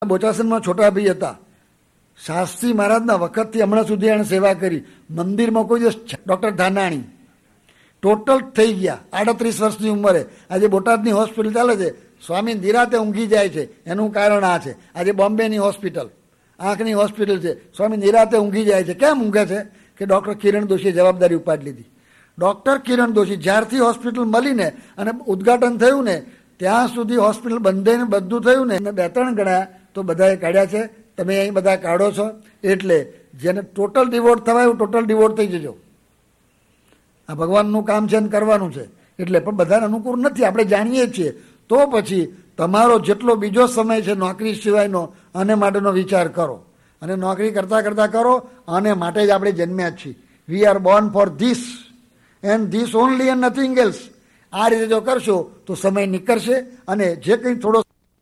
બોચાસનમાં છોટા ભાઈ હતા. શાસ્ત્રી મહારાજના વખતથી હમણાં સુધી એણે સેવા કરી. મંદિરમાં કોઈ દિવસ ડૉક્ટર ધાનાણી ટોટલ થઈ ગયા 38 વર્ષની ઉંમરે. આજે બોટાદની હોસ્પિટલ ચાલે છે, સ્વામી નિરાતે ઊંઘી જાય છે. એનું કારણ આ છે. આજે બોમ્બેની હોસ્પિટલ, આંખની હોસ્પિટલ છે, સ્વામી નિરાતે ઊંઘી જાય છે. કેમ ઊંઘે છે? કે ડૉક્ટર કિરણ દોશીએ જવાબદારી ઉપાડી લીધી. ડૉક્ટર કિરણ દોશી જ્યારથી હોસ્પિટલ મળીને અને ઉદ્ઘાટન થયું ને ત્યાં સુધી હોસ્પિટલ બંધાઈને બધું થયું ને 2-3 ગણા તો બધાએ કાઢ્યા છે. તમે અહીં બધા કાઢો છો. એટલે જેને ટોટલ ડિવોર્ટ થવાય એવું ટોટલ ડિવોર્ટ થઈ જજો. આ ભગવાનનું કામ છે ને કરવાનું છે. એટલે પણ બધાને અનુકૂળ નથી, આપણે જાણીએ છીએ. તો પછી તમારો જેટલો બીજો સમય છે નોકરી સિવાયનો, આને માટેનો વિચાર કરો. અને નોકરી કરતાં કરતાં કરો. આને માટે જ આપણે જન્મ્યા છીએ. We are Born for this and this only and nothing else. આ રીતે જો કરશો તો સમય નીકળશે. અને જે કંઈ થોડો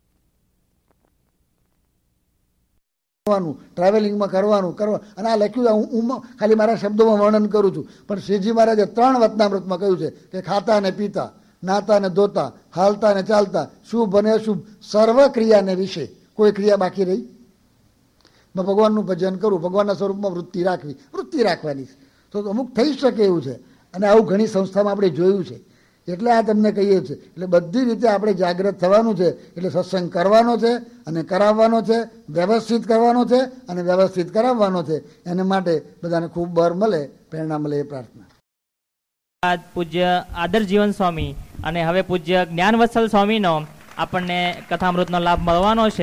ટ્રાવેલિંગમાં કરવાનું અને આ લખ્યું હું ખાલી મારા શબ્દોમાં વર્ણન કરું છું. પણ શ્રીજી મહારાજે 3 વચનામૃતમાં કહ્યું છે કે ખાતા અને પીતા, નાતા ને ધોતા, હાલતા ને ચાલતા, શુભ અને અશુભ સર્વ ક્રિયાને વિશે કોઈ ક્રિયા બાકી રહી? ભગવાનનું ભજન કરવું, ભગવાનના સ્વરૂપમાં વૃત્તિ રાખવાની. તો અમુક થઈ શકે એવું છે. અને આવું ઘણી સંસ્થામાં આપણે જોયું છે. એટલે આ તમને કહીએ છીએ. એટલે બધી રીતે આપણે જાગૃત થવાનું છે. એટલે સત્સંગ કરવાનો છે અને કરાવવાનો છે, વ્યવસ્થિત કરવાનો છે અને વ્યવસ્થિત કરાવવાનો છે. એને માટે બધાને ખૂબ બળ મળે, પ્રેરણા મળે એ પ્રાર્થના. પૂજ્ય આદર્શ જીવન સ્વામી અને હવે પૂજ્ય જ્ઞાનવત્સલ સ્વામીનો આપણને કથામૃતનો લાભ મળવાનો છે.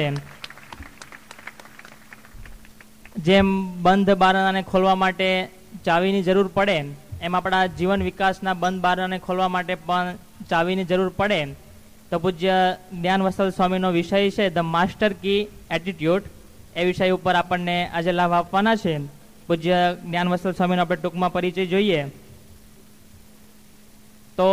જેમ બંધ બારણાને ખોલવા માટે ચાવીની જરૂર પડે, એમ આપણા જીવન વિકાસના બંધ બારણાને ખોલવા માટે પણ ચાવીની જરૂર પડે. તો પૂજ્ય જ્ઞાનવત્સલ સ્વામીનો વિષય છે ધ માસ્ટર કી એટીટ્યુડ. એ વિષય ઉપર આપણને આજે લાભ આપવાના છે. પૂજ્ય જ્ઞાનવત્સલ સ્વામીનો આપણે ટૂંકમાં પરિચય જોઈએ તો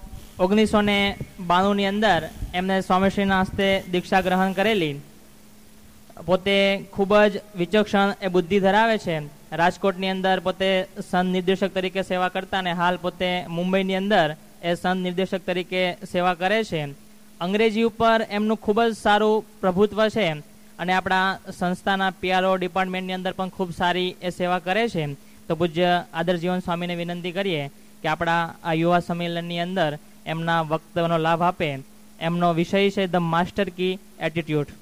1992ની અંદર એમને સ્વામીશ્રીના હસ્તે દીક્ષા ગ્રહણ કરેલી. પોતે ખૂબ જ વિચક્ષણ એ બુદ્ધિ ધરાવે છે. રાજકોટની અંદર પોતે સંત નિર્દેશક તરીકે સેવા કરતા અને હાલ પોતે મુંબઈની અંદર એ સંત નિર્દેશક તરીકે સેવા કરે છે. અંગ્રેજી ઉપર એમનું ખૂબ જ સારું પ્રભુત્વ છે અને આપણા સંસ્થાના PRO ડિપાર્ટમેન્ટની અંદર પણ ખૂબ સારી એ સેવા કરે છે. તો પૂજ્ય આદર્શ જીવન સ્વામીને વિનંતી કરીએ કે આપણા આ યુવા સંમેલનની અંદર એમના વક્તવ્યનો લાભ આપે. એમનો વિષય છે ધ માસ્ટર કી એટીટ્યુડ.